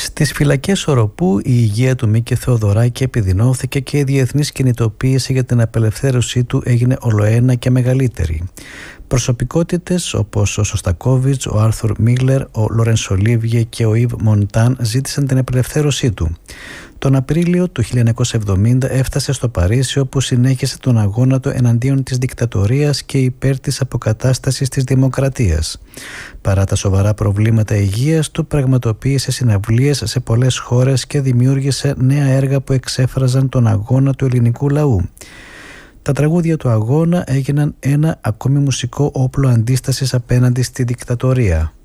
Στις φυλακές Οροπού η υγεία του Μίκη Θεοδωράκη επιδεινώθηκε και η διεθνής κινητοποίηση για την απελευθέρωσή του έγινε ολοένα και μεγαλύτερη. Προσωπικότητες όπως ο Σωστακόβιτς, ο Άρθουρ Μίγλερ, ο Λόρενς Ολίβιε και ο Ιβ Μοντάν ζήτησαν την απελευθέρωσή του. Τον Απρίλιο του 1970 έφτασε στο Παρίσι, όπου συνέχισε τον αγώνα του εναντίον της δικτατορίας και υπέρ της αποκατάστασης της δημοκρατίας. Παρά τα σοβαρά προβλήματα υγείας του, πραγματοποίησε συναυλίες σε πολλές χώρες και δημιούργησε νέα έργα που εξέφραζαν τον αγώνα του ελληνικού λαού. Τα τραγούδια του αγώνα έγιναν ένα ακόμη μουσικό όπλο αντίστασης απέναντι στη δικτατορία.